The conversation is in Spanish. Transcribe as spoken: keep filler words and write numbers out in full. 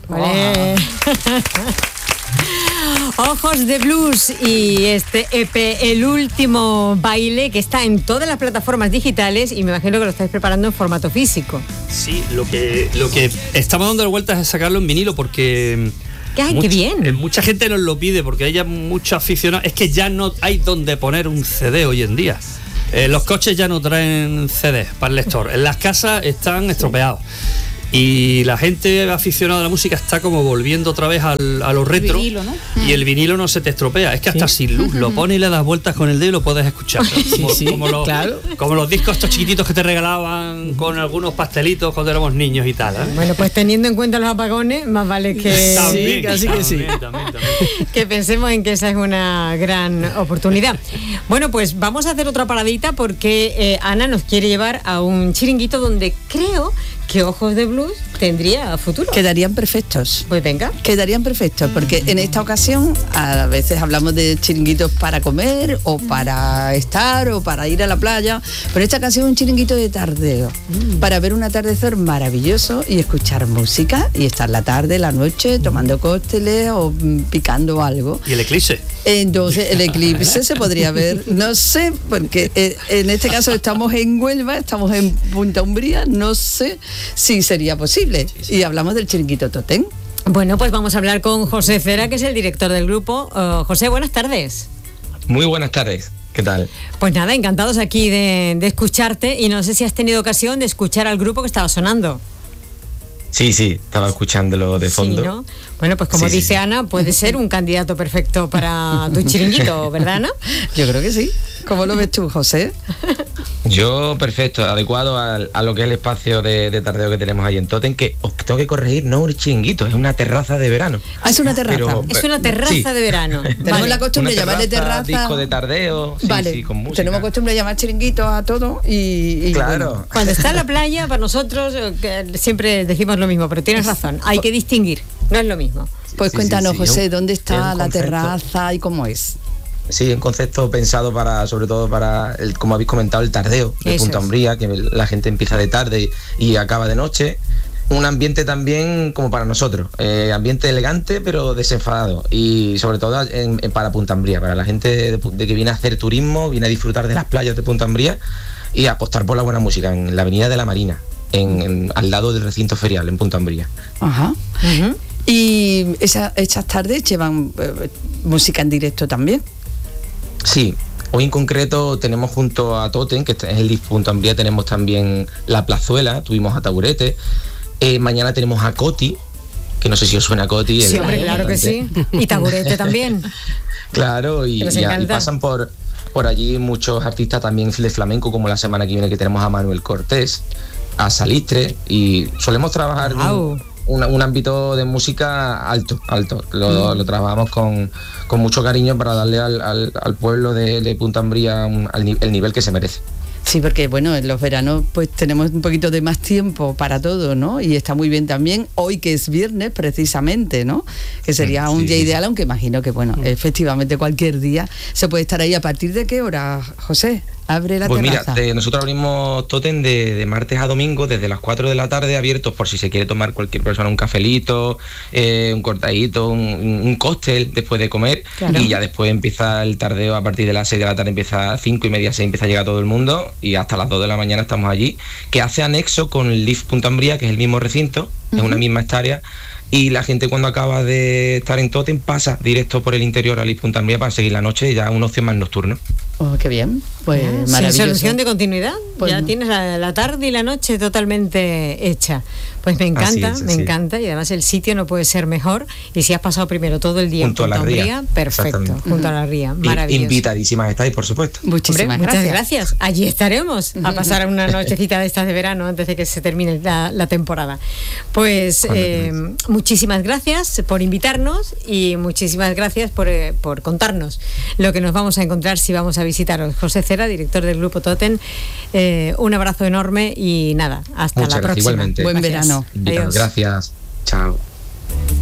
Vale. Ojos de Blues y este E P, El Último Baile, que está en todas las plataformas digitales y me imagino que lo estáis preparando en formato físico. Sí, lo que, lo que estamos dando vueltas es sacarlo en vinilo porque... ¡Ay, mucha, qué bien! Mucha gente nos lo pide porque hay ya mucho aficionado. Es que ya no hay donde poner un C D hoy en día. Eh, los coches ya no traen C D para el lector. En las casas están estropeados. Y la gente aficionada a la música está como volviendo otra vez al, a lo retro. El vinilo, ¿no? Y el vinilo no se te estropea. Es que hasta sí. sin luz lo pones y le das vueltas con el dedo y lo puedes escuchar. ¿no? Sí, como, sí, como, los, claro. como los discos estos chiquititos que te regalaban con algunos pastelitos cuando éramos niños y tal. ¿eh? Bueno, pues teniendo en cuenta los apagones, más vale que, también, sí, casi también, que sí. También, también, también. Que pensemos en que esa es una gran oportunidad. Bueno, pues vamos a hacer otra paradita porque eh, Ana nos quiere llevar a un chiringuito donde creo que Ojos de Blues tendría futuro. Quedarían perfectos. Pues venga. Quedarían perfectos, porque en esta ocasión a veces hablamos de chiringuitos para comer o para estar o para ir a la playa, pero esta ocasión un chiringuito de tardeo, mm. para ver un atardecer maravilloso y escuchar música y estar la tarde, la noche, tomando cócteles o mm, picando algo. ¿Y el eclipse? Entonces el eclipse se podría ver, no sé, porque eh, en este caso estamos en Huelva, estamos en Punta Umbría, no sé si sería posible. Sí, sí. Y hablamos del chiringuito Totem. Bueno, pues vamos a hablar con José Cera, que es el director del grupo. Uh, José, buenas tardes. Muy buenas tardes. ¿Qué tal? Pues nada, encantados aquí de, de escucharte y no sé si has tenido ocasión de escuchar al grupo que estaba sonando. Sí, sí, estaba escuchándolo de fondo. Sí, ¿no? Bueno, pues como sí, dice sí. Ana, puede ser un candidato perfecto para tu chiringuito, ¿verdad, Ana? Yo creo que sí. ¿Cómo lo ves tú, José? Yo, perfecto, adecuado a, a lo que es el espacio de, de tardeo que tenemos ahí en Totem, que os tengo que corregir, no un chiringuito, es una terraza de verano. Ah, es una terraza. Pero, es una terraza sí. de verano. Tenemos vale. la costumbre de llamarle terraza. Disco de tardeo, sí, vale. sí, con música. Tenemos costumbre de llamar chiringuitos a todo y, y claro. Bueno, cuando está en la playa, para nosotros siempre decimos lo mismo, pero tienes razón, hay que distinguir, no es lo mismo. Pues sí, cuéntanos, sí, sí, José, un, ¿dónde está la concepto. terraza y cómo es? Sí, un concepto pensado para, sobre todo para, el, como habéis comentado, el tardeo de Eso Punta es. Umbría, que la gente empieza de tarde y, y acaba de noche. Un ambiente también como para nosotros, eh, ambiente elegante pero desenfadado y sobre todo en, en, para Punta Umbría, para la gente de, de que viene a hacer turismo, viene a disfrutar de las playas de Punta Umbría y a apostar por la buena música en la Avenida de la Marina, en, en, al lado del recinto ferial en Punta Umbría. Ajá. Uh-huh. Y esa, esas tardes llevan eh, música en directo también. Sí, hoy en concreto tenemos junto a Totem, que es el D I F Punta Umbría, tenemos también La Plazuela, tuvimos a Taburete, eh, mañana tenemos a Coti, que no sé si os suena a Coti. Sí, hombre, claro que sí, y Taburete también. Claro, y, y, y pasan por, por allí muchos artistas también de flamenco, como la semana que viene que tenemos a Manuel Cortés, a Salistre, y solemos trabajar... Wow. Un, un ámbito de música alto, alto. Lo, mm. lo trabajamos con, con mucho cariño para darle al, al, al pueblo de, de Punta Umbría un, al, el nivel que se merece. Sí, porque bueno, en los veranos pues tenemos un poquito de más tiempo para todo, ¿no? Y está muy bien también hoy que es viernes precisamente, ¿no? Que sería sí, un día sí, ideal, sí. aunque imagino que bueno, efectivamente cualquier día se puede estar ahí. ¿A partir de qué hora, José? Abre la pues terraza. Mira, de, nosotros abrimos Totem de, de martes a domingo desde las cuatro de la tarde, abiertos por si se quiere tomar cualquier persona un cafelito, eh, un cortadito, un, un cóctel después de comer, claro. Y ya después empieza el tardeo a partir de las seis de la tarde, empieza a cinco y media, seis empieza a llegar todo el mundo y hasta las dos de la mañana estamos allí, que hace anexo con el D I F Punta Umbría, que es el mismo recinto, uh-huh. es una misma hectárea. Y la gente cuando acaba de estar en Totem pasa directo por el interior al D I F Punta Umbría para seguir la noche, ya una opción más nocturna. Oh, qué bien, pues ah, maravilloso. Sin solución de continuidad, pues ya no. tienes la, la tarde y la noche totalmente hecha. Pues me encanta, es, me sí. encanta y además el sitio no puede ser mejor y si has pasado primero todo el día junto en Punta a la ría, Umbría, perfecto, junto a la ría, maravilloso. Invitadísimas estáis, por supuesto. Muchísimas Hombre, gracias. Muchas gracias, allí estaremos a pasar una nochecita de estas de verano antes de que se termine la, la temporada. Pues eh, muchísimas gracias por invitarnos y muchísimas gracias por, eh, por contarnos lo que nos vamos a encontrar si vamos a visitaros. José Cera, director del grupo Totem, eh, un abrazo enorme y nada, hasta Muchas la gracias, próxima. igualmente. Buen gracias. verano. Adiós. Gracias, chao.